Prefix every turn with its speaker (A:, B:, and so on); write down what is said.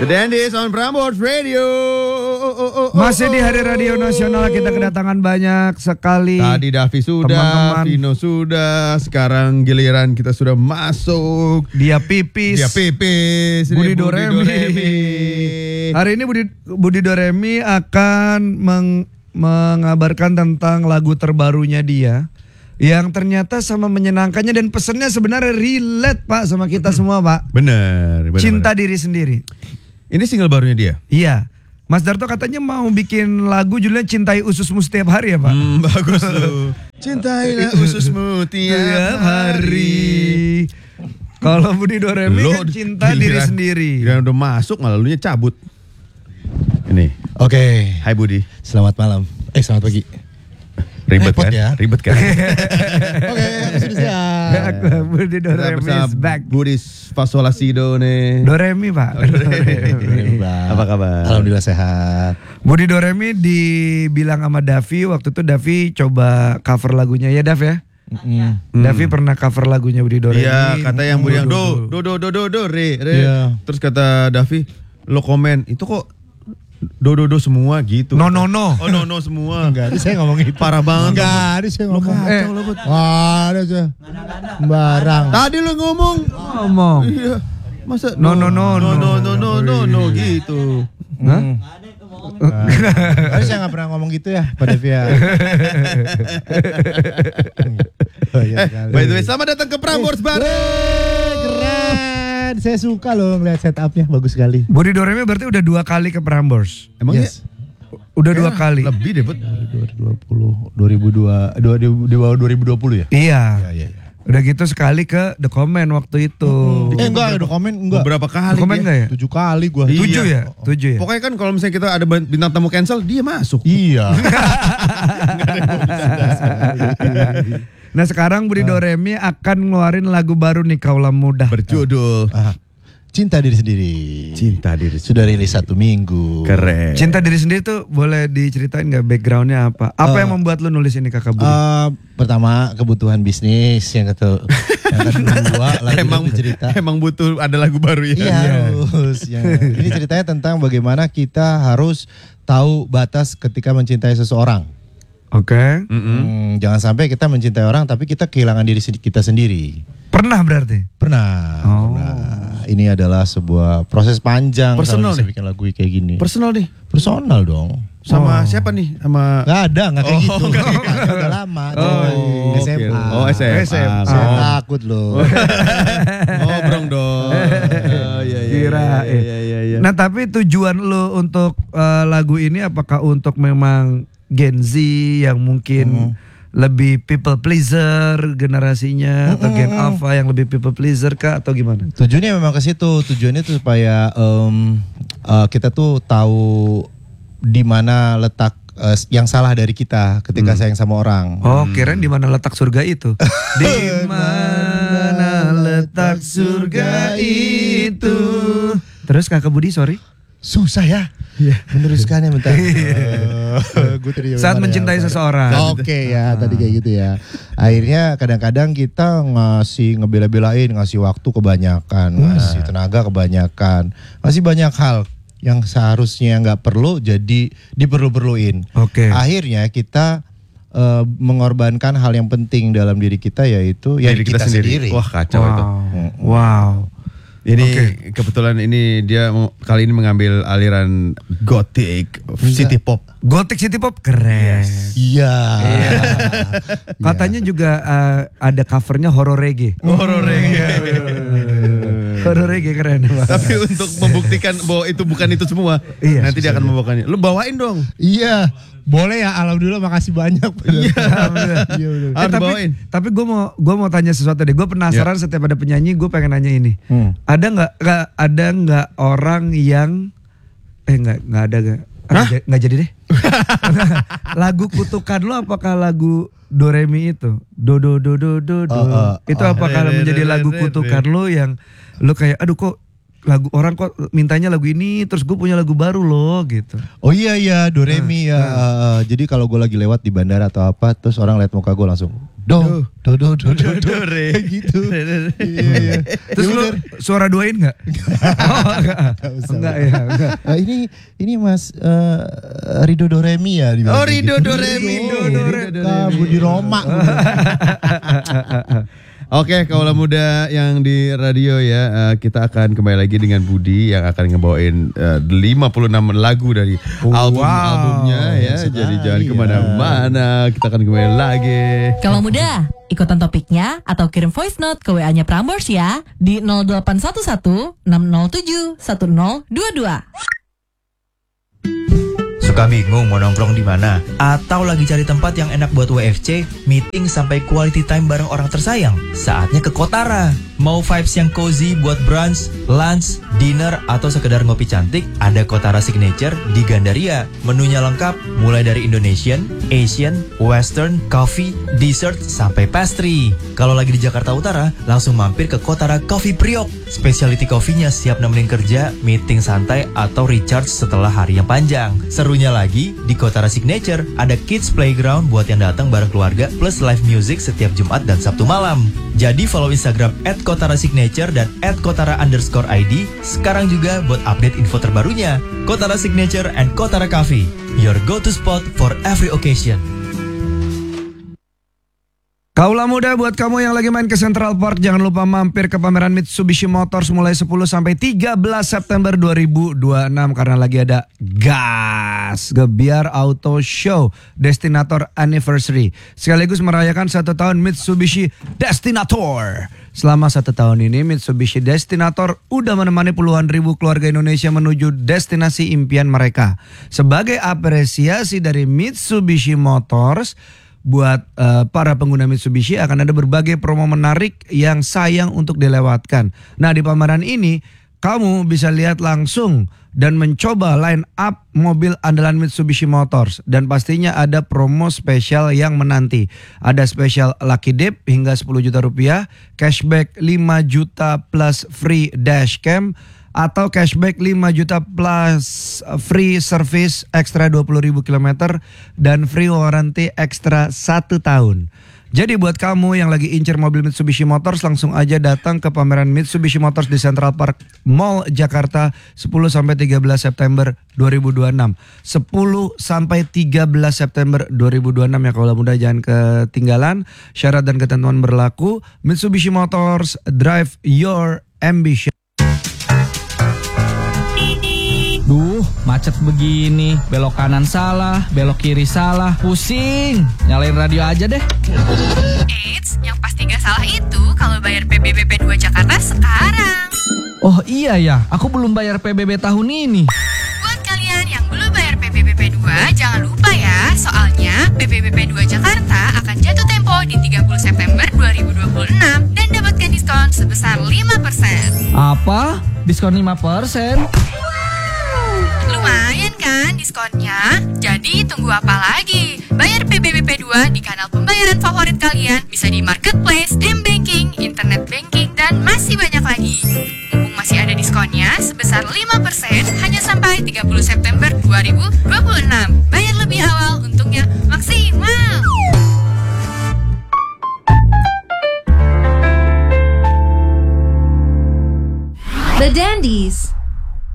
A: The Dandies on Prambors Radio.
B: Masih di Hari Radio Nasional kita kedatangan banyak sekali.
A: Tadi Davi sudah,
B: teman-teman.
A: Vino sudah, sekarang giliran kita sudah masuk.
B: Dia pipis. Budi Doremi. Hari ini Budi Doremi akan mengabarkan tentang lagu terbarunya dia. Yang ternyata sama menyenangkannya dan pesannya sebenarnya relate Pak sama kita semua Pak.
A: Benar.
B: Cinta diri sendiri.
A: Ini single barunya dia?
B: Iya. Mas Darto katanya mau bikin lagu judulnya Cintai Ususmu Setiap Hari ya Pak?
A: Bagus tuh. Cintailah ususmu tiap hari.
B: Kalau Budi Doremi kan cinta diri sendiri.
A: Giliran udah masuk malah lunya cabut. Ini.
C: Oke.
A: Hai Budi.
C: Selamat malam. Selamat pagi.
A: Ribet
C: Repot
A: kan?
C: ya.
A: Ribet kan?
C: Oke, sudah siap.
B: Budi Doremi is back.
A: Budi Fasolasido nih.
B: Doremi Pak.
C: Doremi, Pak.
A: Apa kabar?
C: Alhamdulillah sehat.
B: Budi Doremi dibilang sama Davi, waktu itu Davi coba cover lagunya ya Dav ya. Davi pernah cover lagunya Budi Doremi.
A: Iya, kata yang Budi yang do re.
C: Iya.
A: Terus kata Davi, lo komen itu kok do semua gitu.
B: No.
A: Oh no semua.
C: Enggak, saya ngomong itu.
A: Parah banget.
C: Enggak, saya ngomong.
A: Lo
C: Wah, ada aja. Barang.
A: tadi lo ngomong. Iya. Masa
B: No
A: gitu.
B: Hah?
C: Tadi saya nggak pernah ngomong gitu ya, Pak Devia.
A: By the way, selamat datang ke Prambors baru.
C: Keren. Saya suka loh ngeliat setupnya, bagus sekali.
B: Budi Doremi berarti udah 2 kali ke Prambors.
A: Emang
C: Yes.
B: Udah 2 kali.
A: Lebih deh, Bud.
C: 2020 ya?
B: Iya.
C: Iya.
B: Udah gitu sekali ke The Comment waktu itu.
C: Enggak, ada komen enggak.
A: Beberapa kali.
B: The Comment
A: dia.
B: enggak ya?
C: 7 kali gua.
B: 7 ya? 7 ya?
A: Pokoknya kan kalau misalnya kita ada bintang tamu cancel, dia masuk.
C: Iya.
B: Nah sekarang Budi Doremi akan ngeluarin lagu baru nih Kaulah Muda.
A: Berjudul
C: Cinta diri sendiri.
A: Cinta Diri.
C: Sudah rilis 1 minggu.
A: Keren.
B: Cinta diri sendiri tuh boleh diceritain gak backgroundnya apa? Apa yang membuat lu nulis ini Kakak Budi?
C: Pertama kebutuhan bisnis, yang kedua lagi cerita.
A: Emang butuh ada lagu baru ya.
C: Iya harus. Ini ceritanya tentang bagaimana kita harus tahu batas ketika mencintai seseorang.
B: Oke.
C: Jangan sampai kita mencintai orang tapi kita kehilangan diri kita sendiri.
B: Pernah berarti?
C: Pernah. Ini adalah sebuah proses panjang.
A: Personal
C: kalau bisa
A: nih?
C: bikin lagu kayak gini.
A: Personal nih.
C: Personal dong.
A: Sama siapa nih? Sama
C: Gak kayak gitu. Udah lama. SMA.
A: Oh, SMA.
C: Saya takut loh.
A: Ngobrol dong. Iya.
B: Nah tapi tujuan lu untuk lagu ini apakah untuk memang Gen Z yang mungkin lebih people pleaser generasinya atau Gen Alpha yang lebih people pleaser kah atau gimana?
C: Tujuannya memang ke situ. Tujuannya tuh supaya kita tuh tahu di mana letak yang salah dari kita ketika sayang sama orang.
B: Oh, kirain di mana letak surga itu? Di mana letak surga itu? Terus Kakak Budi, sorry.
C: Susah ya. Meneruskannya bentar.
B: Saat mencintai seseorang.
C: Oke ya, tadi kayak gitu ya. Akhirnya kadang-kadang kita ngebela-belain, ngasih waktu kebanyakan, ngasih tenaga kebanyakan, ngasih banyak hal yang seharusnya nggak perlu jadi diperlu-perluin.
B: Oke.
C: Akhirnya kita mengorbankan hal yang penting dalam diri kita, yaitu
A: Diri kita sendiri. Wah, kacau itu.
B: Wow.
A: Ini kebetulan ini dia kali ini mengambil aliran gothic, city pop.
B: Gothic City Pop keren.
C: Iya.
B: Katanya juga ada covernya horror reggae.
A: Horror reggae.
B: Horror reggae keren.
A: Tapi untuk membuktikan bahwa itu bukan itu semua, nanti dia akan membawakannya. Lu bawain dong.
C: Iya. Boleh ya, alhamdulillah, makasih banyak.
B: Tapi gue mau tanya sesuatu deh. Gue penasaran setiap ada penyanyi, gue pengen nanya ini. Ada nggak orang yang nggak ada gak? Nggak jadi deh. Lagu kutukan lo apakah lagu Doremi itu? Do. Itu apakah menjadi lagu kutukan lo yang lo kayak aduh kok lagu orang kok mintanya lagu ini, terus gue punya lagu baru loh gitu.
C: Oh iya Doremi ya. Jadi kalau gue lagi lewat di bandara atau apa, terus orang lihat muka gue langsung do re gitu. Iya.
B: Terus lu suara duain nggak? Enggak ya.
C: Ini Mas Rido Doremi ya.
A: Oh Rido Doremi.
C: Budi Roma.
A: Oke, kaulah muda yang di radio ya, kita akan kembali lagi dengan Budi yang akan ngebawain 56 lagu dari album-albumnya ya. Jadi jangan kemana-mana, kita akan kembali lagi.
D: Kalau muda, ikutan topiknya atau kirim voice note ke WA-nya Prambors ya di 0811 607 1022.
E: Suka bingung mau nongkrong di mana? Atau lagi cari tempat yang enak buat WFC, meeting sampai quality time bareng orang tersayang? Saatnya ke Kotara. Mau vibes yang cozy buat brunch, lunch, dinner, atau sekedar ngopi cantik? Ada Kotara Signature di Gandaria. Menunya lengkap, mulai dari Indonesian, Asian, Western, coffee, dessert, sampai pastry. Kalau lagi di Jakarta Utara, langsung mampir ke Kotara Coffee Priok. Specialty coffee-nya siap nemenin kerja, meeting santai, atau recharge setelah hari yang panjang. Serunya lagi, di Kotara Signature ada kids playground buat yang datang bareng keluarga plus live music setiap Jumat dan Sabtu malam. Jadi follow Instagram @KotaraSignature dan @Kotara_ID sekarang juga buat update info terbarunya. Kotara Signature and Kotara Coffee, your go-to spot for every occasion.
B: Kaulah muda, buat kamu yang lagi main ke Central Park, jangan lupa mampir ke pameran Mitsubishi Motors mulai 10 sampai 13 September 2026 karena lagi ada Gas Gebiar Auto Show Destinator Anniversary, sekaligus merayakan 1 tahun Mitsubishi Destinator. Selama 1 tahun ini Mitsubishi Destinator udah menemani puluhan ribu keluarga Indonesia menuju destinasi impian mereka. Sebagai apresiasi dari Mitsubishi Motors, buat para pengguna Mitsubishi akan ada berbagai promo menarik yang sayang untuk dilewatkan. Nah, di pameran ini kamu bisa lihat langsung dan mencoba line up mobil andalan Mitsubishi Motors. Dan pastinya ada promo spesial yang menanti. Ada spesial Lucky Dip hingga 10 juta rupiah, cashback 5 juta plus free dashcam, atau cashback 5 juta plus free service ekstra 20.000 km dan free warranty ekstra 1 tahun. Jadi buat kamu yang lagi incer mobil Mitsubishi Motors, langsung aja datang ke pameran Mitsubishi Motors di Central Park Mall Jakarta 10 sampai 13 September 2026. 10 sampai 13 September 2026 ya, kalau muda jangan ketinggalan. Syarat dan ketentuan berlaku. Mitsubishi Motors, drive your ambition.
F: Duh, macet begini, belok kanan salah, belok kiri salah, pusing. Nyalain radio aja deh.
G: Eits, yang pasti gak salah itu kalau bayar PBB 2 Jakarta sekarang.
F: Oh iya ya, aku belum bayar PBB tahun ini.
G: Buat kalian yang belum bayar PBB 2, jangan lupa ya, soalnya PBB 2 Jakarta akan jatuh tempo di 30 September 2026 dan dapatkan diskon sebesar 5%.
F: Apa? Diskon 5%?
G: Lumayan kan diskonnya? Jadi tunggu apa lagi? Bayar PBB 2 di kanal pembayaran favorit kalian, bisa di marketplace, m-banking, internet banking, dan masih banyak lagi. Mumpung masih ada diskonnya sebesar 5% hanya sampai 30 September 2026. Bayar lebih awal, untungnya maksimal.
H: The Dandies.